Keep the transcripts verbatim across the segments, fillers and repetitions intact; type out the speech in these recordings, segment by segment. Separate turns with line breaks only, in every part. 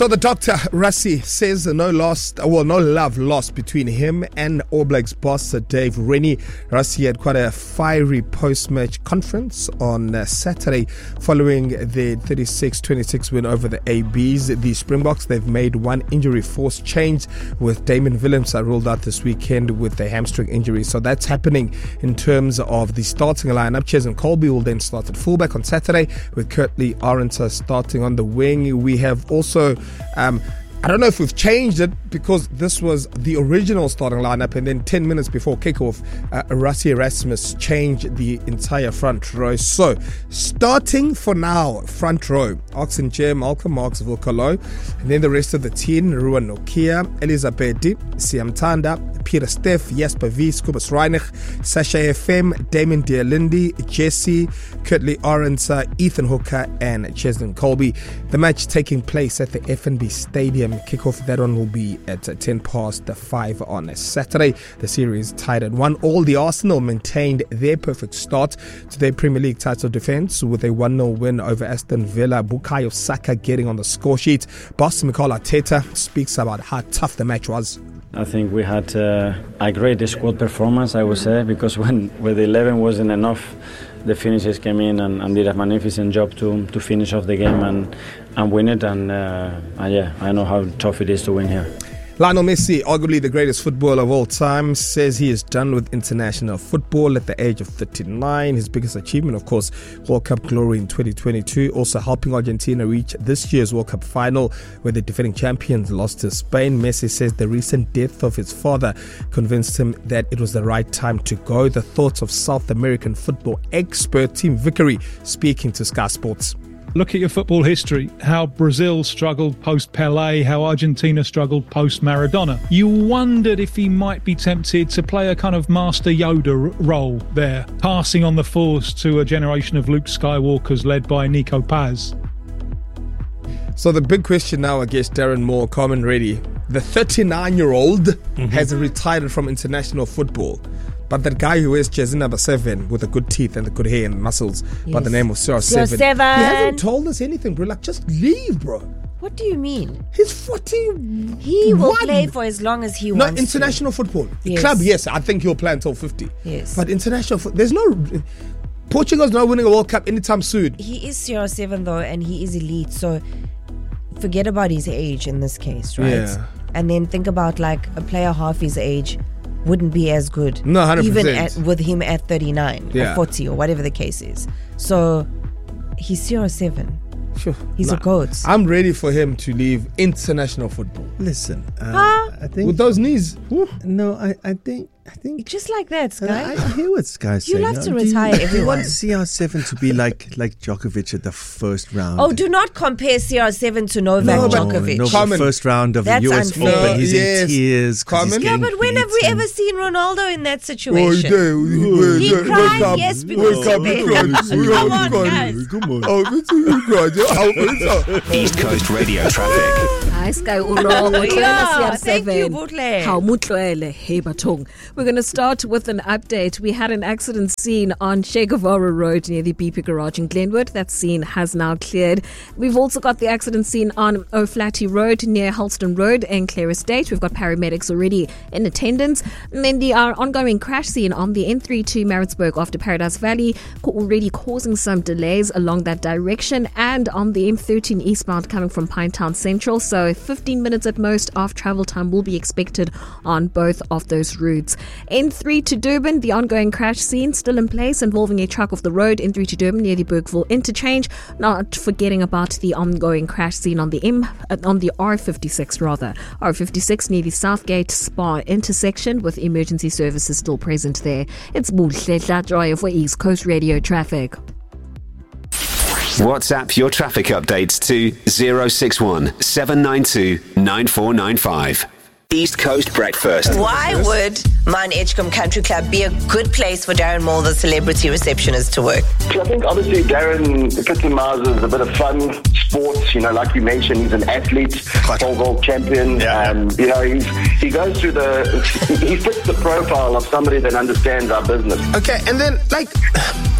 So the doctor, Rassie, says no lost, well, no love lost between him and All Blacks boss Dave Rennie. Rassie had quite a fiery post-match conference on uh, Saturday following the thirty-six twenty-six win over the A Bs. The Springboks, they've made one injury force change with Damon Willems ruled out this weekend with a hamstring injury. So that's happening in terms of the starting lineup. Cheslin Kolbe will then start at fullback on Saturday with Kurtley Arendse starting on the wing. We have also Um, I don't know if we've changed it because this was the original starting lineup, and then ten minutes before kickoff, uh, Rassie Erasmus changed the entire front row. So, starting for now, front row, Oxen Chair, Malcolm Marx, Volkalo, and then the rest of the team, Ruan Nokia, Elizabeth, Siam Tanda, Peter Steff, Jasper V, Skubas Reinich, Sasha F M, Damon Dialindi, Jesse, Kurtley Arendse, Ethan Hooker, and Cheslin Kolbe. The match taking place at the F N B Stadium. Kickoff, that one will be at ten past five on Saturday. The series tied at one all. The Arsenal maintained their perfect start to their Premier League title defence with a one nil win over Aston Villa. Bukayo Saka getting on the score sheet. Boss Mikel Arteta speaks about how tough the match was.
I think we had uh, a great squad performance, I would say, because when with eleven wasn't enough, the finishers came in and, and did a magnificent job to to finish off the game and, and win it. And, uh, and yeah, I know how tough it is to win here.
Lionel Messi, arguably the greatest footballer of all time, says he is done with international football at the age of thirty-nine. His biggest achievement, of course, World Cup glory in twenty twenty-two, also helping Argentina reach this year's World Cup final where the defending champions lost to Spain. Messi says the recent death of his father convinced him that it was the right time to go. The thoughts of South American football expert Tim Vickery speaking to Sky Sports.
Look at your football history, how Brazil struggled post-Pelé, how Argentina struggled post-Maradona. You wondered if he might be tempted to play a kind of Master Yoda role there, passing on the force to a generation of Luke Skywalkers led by Nico Paz.
So the big question now, I guess, Darren Moore, Carmen Reddy, the thirty-nine-year-old mm-hmm. has retired from international football. But that guy who wears jersey number seven with the good teeth and the good hair and muscles yes. by the name of C R seven,
C R seven,
he hasn't told us anything, bro. Like, just leave, bro.
What do you mean?
He's forty.
He will play for as long as he
no,
wants
international
to.
football.
Yes.
Club, yes, I think he'll play until fifty.
Yes.
But international football, there's no... Portugal's not winning a World Cup anytime soon.
He is C R seven, though, and he is elite, so forget about his age in this case, right? Yeah. And then think about, like, a player half his age wouldn't be as good.
No, one hundred percent.
Even at, with him at thirty-nine yeah. or forty or whatever the case is. So he's C R seven.
Sure.
He's
nah,
a goat.
I'm ready for him to leave international football.
Listen, uh,
huh?
I think
with those knees. Whew.
No, I, I think I think
just like that, Sky.
I, I hear what Sky's saying.
You love
no?
to retire
you,
everyone.
You want C R seven to be like like Djokovic at the first round.
Oh, do not compare C R seven to Novak
no,
Djokovic.
No, no, the first round of
That's
the U S
unfair.
Open, he's
yes.
in tears.
Yeah, but when have we ever seen Ronaldo in that situation?
Oh, he,
he, he cried, yes, because of it. Come on, guys.
Come on.
Oh,
East Coast Radio Traffic.
Hi, Sky Uno.
Yeah, thank you, Butle.
We're going to start with an update. We had an accident scene on Che Guevara Road near the B P Garage in Glenwood. That scene has now cleared. We've also got the accident scene on O'Flaherty Road near Halston Road in Clare Estate. We've got paramedics already in attendance. And then the uh, ongoing crash scene on the N three to Maritzburg after Paradise Valley, already causing some delays along that direction, and on the M thirteen eastbound coming from Pinetown Central. So fifteen minutes at most of travel time will be expected on both of those routes. N three to Durban, the ongoing crash scene still in place involving a truck off the road. N three to Durban near the Bergville interchange. Not forgetting about the ongoing crash scene on the M uh, on the R fifty-six rather. R fifty-six near the Southgate Spa intersection with emergency services still present there. It's Buhle Joy for East Coast Radio Traffic.
WhatsApp your traffic updates to zero six one seven nine two nine four nine five. East Coast Breakfast.
Why would Mount Edgecombe Country Club be a good place for Darren Moore, the celebrity receptionist, to work?
I think obviously Darren epitomizes a bit of fun, sports. You know, like you mentioned, he's an athlete, four gold champion.
Yeah.
Um, you know, he's, he goes through the, he fits the profile of somebody that understands our business.
Okay, and then like,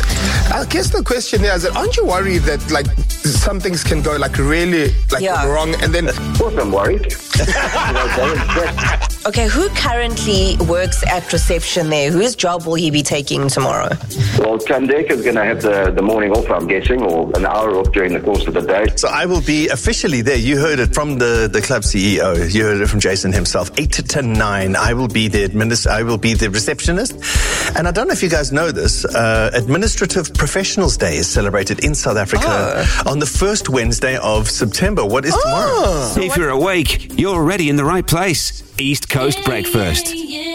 I guess the question is that aren't you worried that like some things can go like really like
Yeah.
wrong and then
Of course I'm worried. You know, Darren,
Okay, who currently works at reception there? Whose job will he be taking tomorrow?
well, Tandeka is going to have the, the morning off, I'm guessing, or an hour off during the course of the day.
So I will be officially there. You heard it from the, the club C E O. You heard it from Jason himself. Eight to nine, I will be the administ- I will be the receptionist. And I don't know if you guys know this. Uh, Administrative Professionals Day is celebrated in South Africa
Oh.
on the first Wednesday of September. What is tomorrow?
If you're awake, you're already in the right place. East Coast Breakfast.